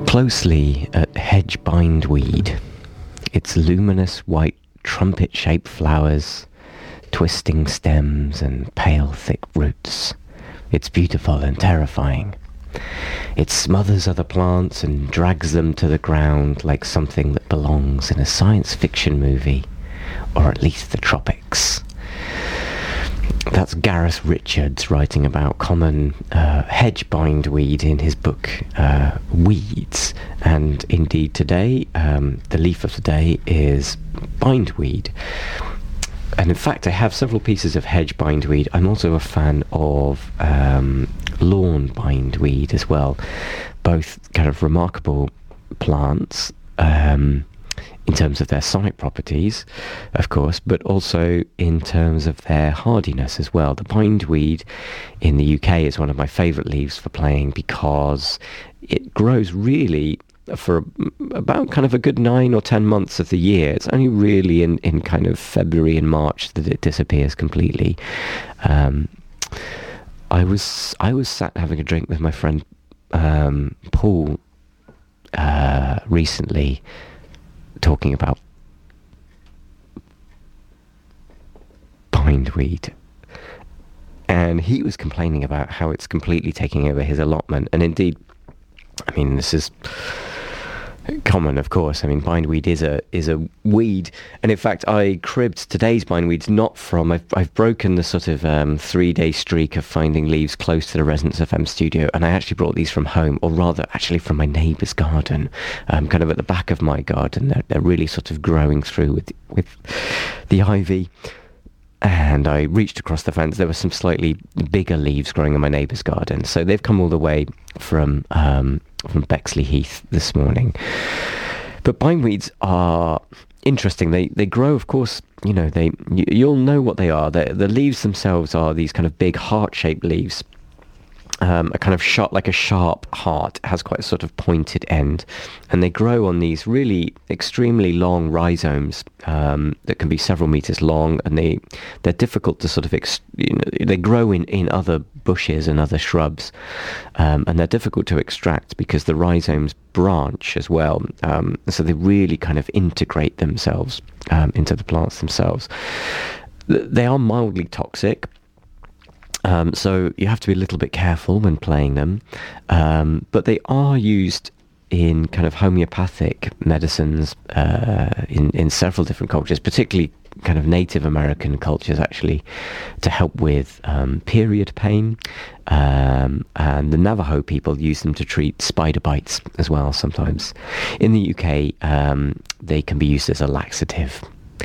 closely at hedge bindweed. Its luminous white trumpet-shaped flowers, twisting stems and pale thick roots. It's beautiful and terrifying. It smothers other plants and drags them to the ground like something that belongs in a science fiction movie, or at least the tropics. That's Gareth Richards writing about common hedge bindweed in his book Weeds. And indeed today, the leaf of the day is bindweed. And in fact, I have several pieces of hedge bindweed. I'm also a fan of lawn bindweed as well. Both kind of remarkable plants in terms of their sonic properties, of course, but also in terms of their hardiness as well. The bindweed in the UK is one of my favourite leaves for playing because it grows really for about kind of a good 9 or 10 months of the year. It's only really in kind of February and March that it disappears completely. I was sat having a drink with my friend Paul recently, talking about bindweed, and he was complaining about how it's completely taking over his allotment. And indeed, I mean, this is common, of course. I mean, bindweed is a weed, and in fact, I cribbed today's bindweeds not from. I've broken the sort of 3-day streak of finding leaves close to the Resonance FM studio, and I actually brought these from home, or rather, actually from my neighbour's garden, kind of at the back of my garden. They're really sort of growing through with the ivy. And I reached across the fence. There were some slightly bigger leaves growing in my neighbour's garden, so they've come all the way from Bexley Heath this morning. But bindweeds are interesting. They grow, of course. You know, you'll know what they are. The leaves themselves are these kind of big heart-shaped leaves. A kind of like a sharp heart, has quite a sort of pointed end, and they grow on these really extremely long rhizomes that can be several meters long, and they're difficult to sort of they grow in other bushes and other shrubs, and they're difficult to extract because the rhizomes branch as well, so they really kind of integrate themselves into the plants themselves. They are mildly toxic. So you have to be a little bit careful when playing them, but they are used in kind of homeopathic medicines in several different cultures, particularly kind of Native American cultures, actually, to help with period pain, and the Navajo people use them to treat spider bites as well sometimes. In the UK, they can be used as a laxative.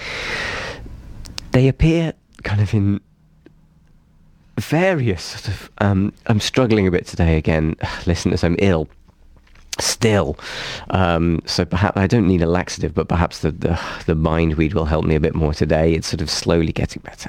They appear kind of in various sort of I'm struggling a bit today again, listeners. I'm ill still, so perhaps I don't need a laxative, but perhaps the bindweed will help me a bit more today. It's sort of slowly getting better,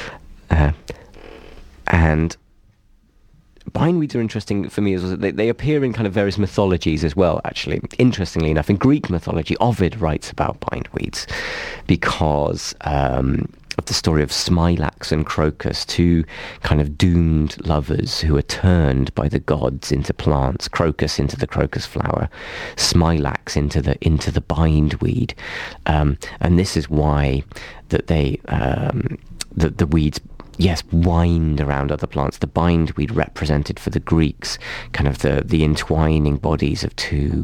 and bindweeds are interesting for me as well. They appear in kind of various mythologies as well, actually. Interestingly enough, in Greek mythology, Ovid writes about bindweeds because of the story of Smilax and Crocus, two kind of doomed lovers who are turned by the gods into plants. Crocus into the crocus flower, Smilax into the bindweed, and this is why that the weeds, yes, wind around other plants. The bindweed represented for the Greeks kind of the entwining bodies of two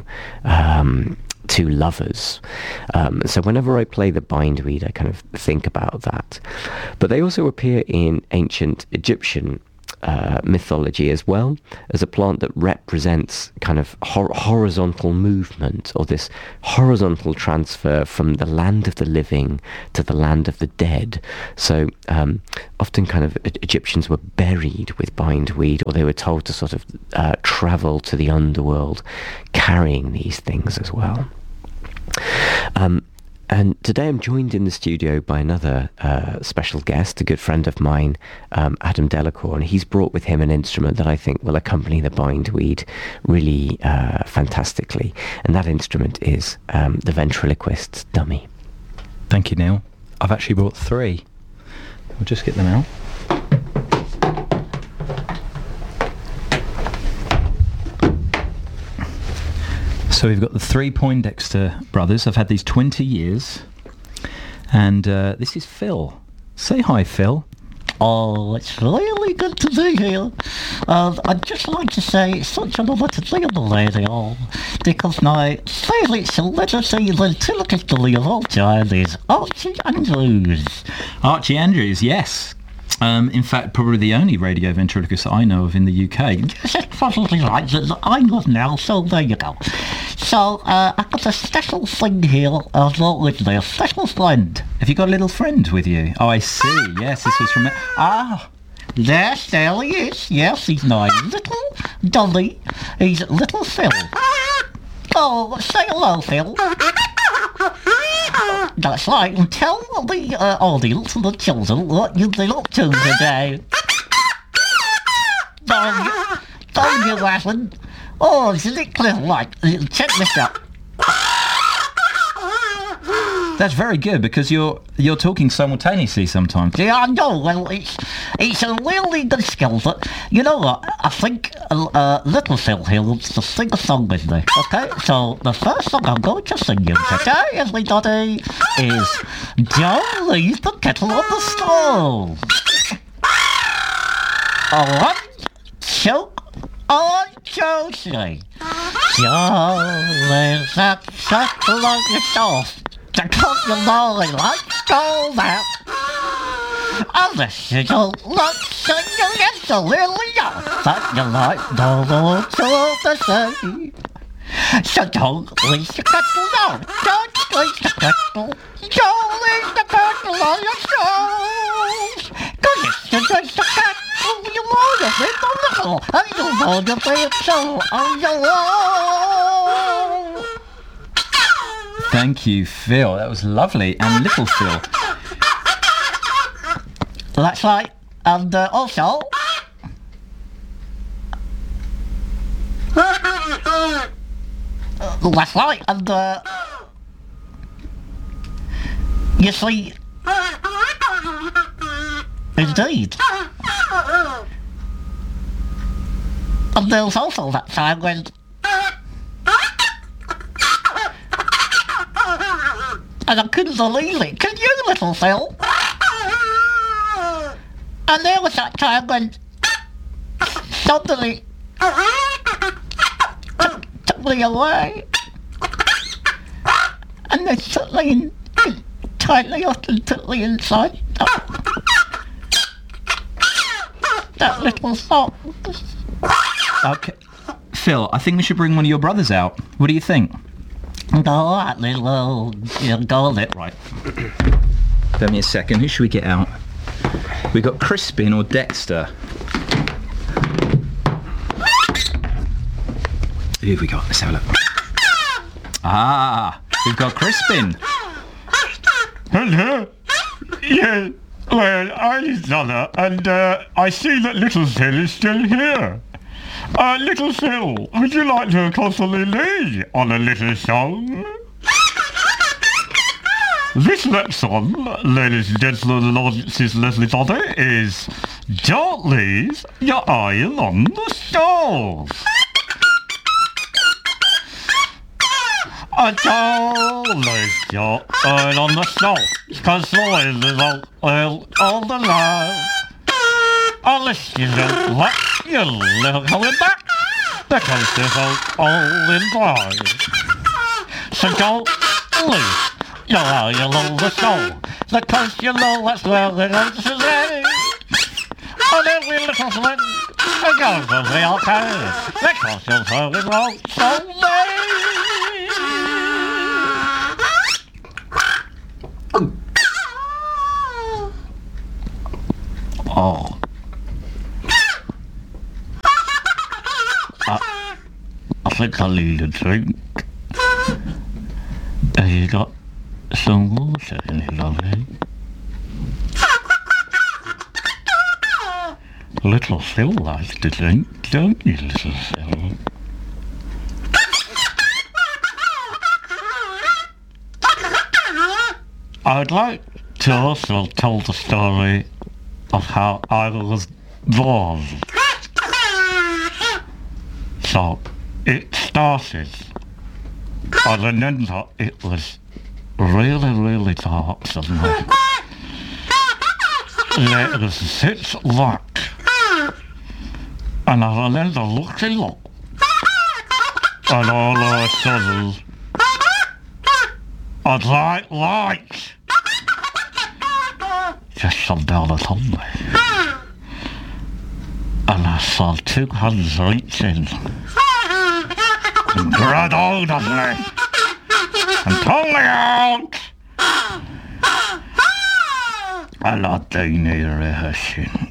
lovers. So whenever I play the bindweed, I kind of think about that. But they also appear in ancient Egyptian mythology as well, as a plant that represents kind of horizontal movement, or this horizontal transfer from the land of the living to the land of the dead. So often kind of Egyptians were buried with bindweed, or they were told to sort of travel to the underworld carrying these things as well. And today I'm joined in the studio by another special guest, a good friend of mine, Adam Delacour, and he's brought with him an instrument that I think will accompany the bindweed really fantastically, and that instrument is the ventriloquist's dummy. Thank you, Neil. I've actually brought 3. We'll just get them out. So we've got the 3 Poindexter brothers. I've had these 20 years. And this is Phil. Say hi, Phil. Oh, it's really good to be here. I'd just like to say it's such an honour to be on the radio, because my favourite celebrity ventriloquist of all time is Archie Andrews. Archie Andrews, yes. In fact, probably the only radio ventriloquist I know of in the UK. Yes, that's probably right. I'm not now, so there you go. So, I've got a special thing here as well with me, a special friend. Have you got a little friend with you? Oh, I see. Yes, this was from... Yes, there he is. Yes, he's my little Dolly. He's little Phil. Oh, say hello, Phil. That's right, and tell the audience and the children what you've been up to today. Don't you haven't? Oh, isn't it clear? Right, check this out. That's very good, because you're talking simultaneously sometimes. Yeah, I know. Well, it's a really good skill, but you know what? I think little Phil here wants to sing a song with me. Okay, so the first song I'm going to sing you today, everybody, is "Don't Leave the Kettle on the Stove." One, two, on Josie. Don't leave the kettle on the stove. To cook your lolly like go back. Unless you don't look, so you get a little young, but you like no more to the sea. So don't leave the kettle on, don't leave the kettle, don't leave the kettle on your stove. Cause if you leave the kettle, you want to be the little, and you want to be so on your own. Thank you, Phil. That was lovely. And little Phil. That's right. And also... that's right. And you see... indeed. And there's also that time when... and I couldn't believe it. Could you, little Phil? And there was that time when somebody took me away, and they took me in tightly up and took me inside that little sock. Okay. Phil, I think we should bring one of your brothers out. What do you think? Go at little, go a bit. Right. Give me a second. Who should we get out? We got Crispin or Dexter. Who have we got? Let's have a look. We've got Crispin. Hello. Yeah. Well, I'm Zana, and I see that Little Phil is still here. Little Phil, would you like to accompany me on a little song? This next song, ladies and gentlemen and audiences and everybody, is "Don't Leave Your Iron on the Stove." Don't leave your iron on the stove, 'cause the wind is all the night. Unless you don't let your little coming back, because it's all in dry. So don't leave your iron on the stove, because you know that's where it is today. And every little thing is going to be okay, because you're turning wrong someday. Oh. I think I need a drink. Have you got some water in it, lovely? Little Phil likes to drink, don't you, little Phil? I'd like to also tell the story of how I was born. So, it started And then it was really dark suddenly. There was such luck. And I then looked up. And all of a sudden, a bright light just shone down upon me. And I saw two hands reaching and grabbed hold of me and pulled me out. And I didn't hear her since.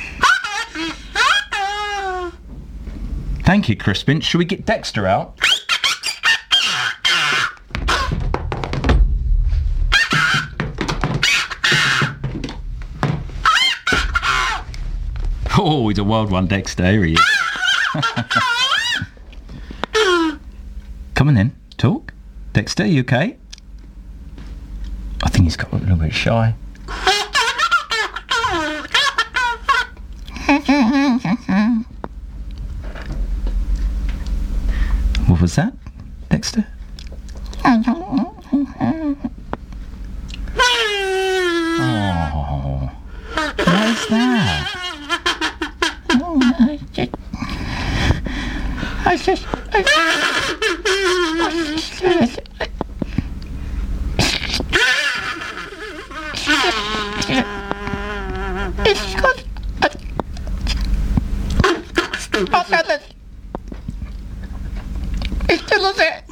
Thank you, Crispin. Should we get Dexter out? Oh, he's a wild one, Dexter. Here he is. Come on then, talk. Dexter, you okay? I think he's got a little bit shy. What was that, Dexter? Oh, what is that? It's still there.